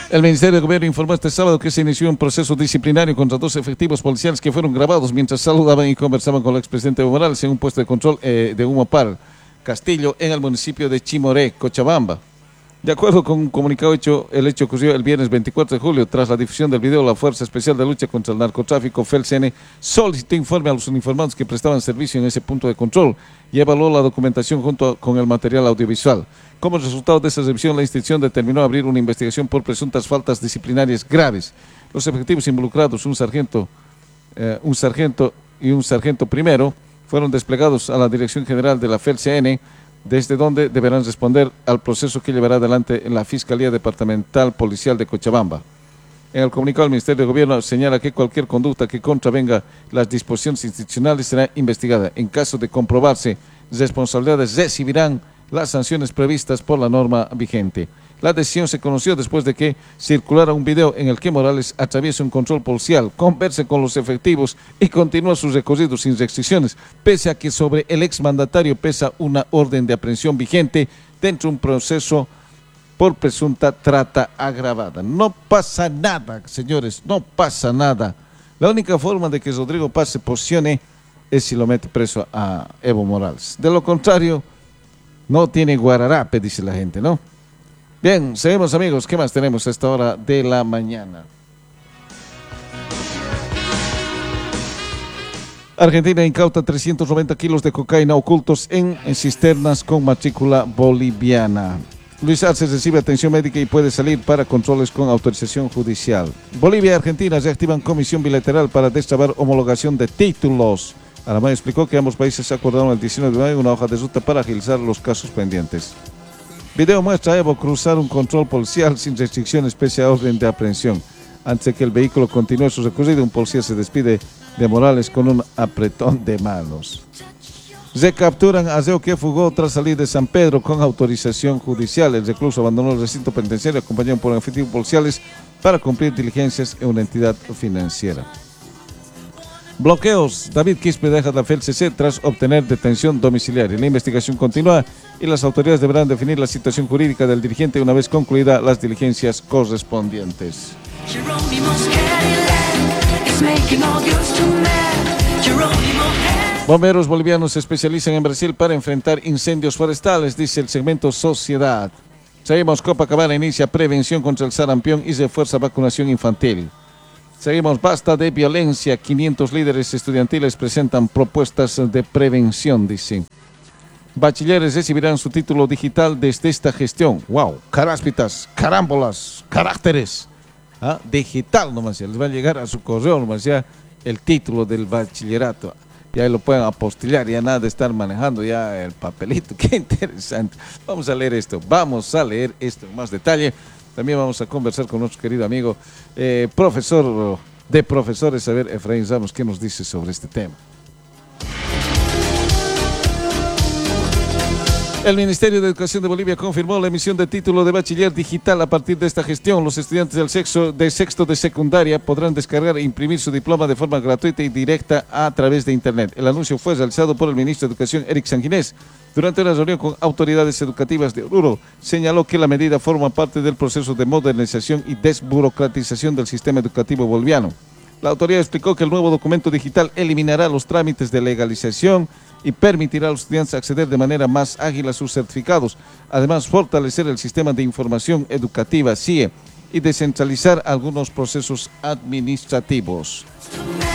El Ministerio de Gobierno informó este sábado que se inició un proceso disciplinario contra 2 efectivos policiales que fueron grabados mientras saludaban y conversaban con el expresidente Evo Morales en un puesto de control de Humopar Castillo en el municipio de Chimoré, Cochabamba. De acuerdo con un comunicado hecho, el hecho ocurrió el viernes 24 de julio. Tras la difusión del video, la Fuerza Especial de Lucha contra el Narcotráfico, FELCN, solicitó informe a los uniformados que prestaban servicio en ese punto de control y evaluó la documentación junto con el material audiovisual. Como resultado de esa revisión, la institución determinó abrir una investigación por presuntas faltas disciplinarias graves. Los efectivos involucrados, un sargento y un sargento primero, fueron desplegados a la Dirección General de la FELCN, desde donde deberán responder al proceso que llevará adelante en la Fiscalía Departamental Policial de Cochabamba. En el comunicado, el Ministerio de Gobierno señala que cualquier conducta que contravenga las disposiciones institucionales será investigada. En caso de comprobarse responsabilidades, recibirán las sanciones previstas por la norma vigente. La decisión se conoció después de que circulara un video en el que Morales atraviesa un control policial, conversa con los efectivos y continúa sus recorridos sin restricciones, pese a que sobre el exmandatario pesa una orden de aprehensión vigente dentro de un proceso por presunta trata agravada. No pasa nada, señores, no pasa nada. La única forma de que Rodrigo Paz se posicione es si lo mete preso a Evo Morales. De lo contrario, no tiene guararape, dice la gente, ¿no? Bien, seguimos, amigos. ¿Qué más tenemos a esta hora de la mañana? Argentina incauta 390 kilos de cocaína ocultos en cisternas con matrícula boliviana. Luis Arce recibe atención médica y puede salir para controles con autorización judicial. Bolivia y Argentina reactivan comisión bilateral para destrabar homologación de títulos. Aramayo explicó que ambos países acordaron el 19 de mayo una hoja de ruta para agilizar los casos pendientes. Video muestra a Evo cruzar un control policial sin restricciones pese a orden de aprehensión. Antes de que el vehículo continúe su recorrido, un policía se despide de Morales con un apretón de manos. Recapturan a Reo que fugó tras salir de San Pedro con autorización judicial. El recluso abandonó el recinto penitenciario acompañado por efectivos policiales para cumplir diligencias en una entidad financiera. Bloqueos. David Quispe deja la FELCC tras obtener detención domiciliaria. La investigación continúa y las autoridades deberán definir la situación jurídica del dirigente una vez concluidas las diligencias correspondientes. Bomberos bolivianos se especializan en Brasil para enfrentar incendios forestales, dice el segmento Sociedad. Seguimos. Copacabana inicia prevención contra el sarampión y refuerza vacunación infantil. Seguimos. Basta de violencia. 500 líderes estudiantiles presentan propuestas de prevención, dice. Bachilleres recibirán su título digital desde esta gestión. ¡Wow! Caráspitas, carámbolas, caracteres. Digital nomás, ya les va a llegar a su correo nomás ya el título del bachillerato. Ya lo pueden apostillar, ya nada de estar manejando ya el papelito. ¡Qué interesante! Vamos a leer esto en más detalle. También vamos a conversar con nuestro querido amigo, profesor de profesores, a ver, Efraín Ramos, ¿qué nos dice sobre este tema? El Ministerio de Educación de Bolivia confirmó la emisión de título de bachiller digital a partir de esta gestión. Los estudiantes del sexto de secundaria podrán descargar e imprimir su diploma de forma gratuita y directa a través de Internet. El anuncio fue realizado por el ministro de Educación, Eric Sanguinés. Durante una reunión con autoridades educativas de Oruro, señaló que la medida forma parte del proceso de modernización y desburocratización del sistema educativo boliviano. La autoridad explicó que el nuevo documento digital eliminará los trámites de legalización y permitirá a los estudiantes acceder de manera más ágil a sus certificados. Además, fortalecer el sistema de información educativa, CIE, y descentralizar algunos procesos administrativos.